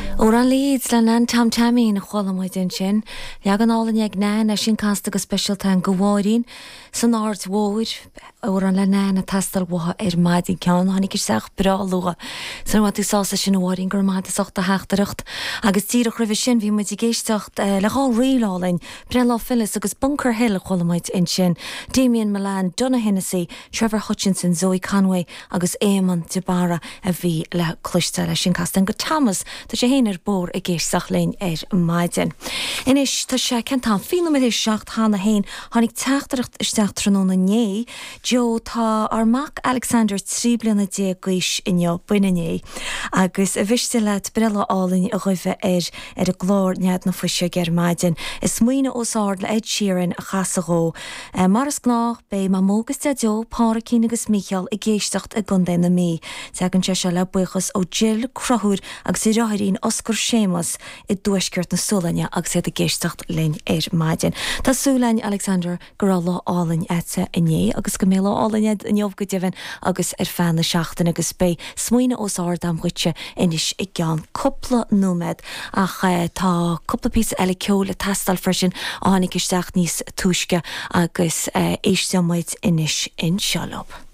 Ó an Leeds le nan tam tamí na cholamid in sin, leag an álan ag ná a sin casta go specialta an goháirín san áirt mhóir ó an le ná na tastal watha maidin ceann, hánig is seach brálúga san wat sása sin bháirín gur maid is 8 heachtareacht agus tíach rih sin bhí muid i géisteach le gá riálainn Brelá Phillis agus Bunker Hill a cholamid in sin, Damien Milan, Donna Hennessy, Trevor Hutchinson, Zoe Conway agus Éamon de Barra a bhí le cluiste le sin casta an go Thomas tá sé héanaar bór a géisteach lein maidin. Inis tá sé centán fílamid seacht hána hain hánig teachtareacht isteach tróna né, Jo tá armach Alexander Tríblianna dé gais inne buine né, agus a bhiste le Brelá álainn a roimheh a glór nead na fuise gur maidin. Is muoine ósáard le Ed Sheeran a chasaró. Maras gná bé má mógus de Jo, Párací agus Michael i géisteacht a gundéna mí. Tegann sé se le buchas ó Jill Crothúr agus i ráirín Oscar Seamus i dúisceart na súlainne agus a géisteacht lein maidin. Tá súlainn Alexander gur lá álainn ete iné agus go mé álainn inneomh go deimhin agus fan na seachtain agus bé smuoine ósáard am chuite inis i gceann coppla nómed ach tá coppla pí eile ceola tastal freisin a hánig isteach níos túisce agus éisteamid inis in sealop.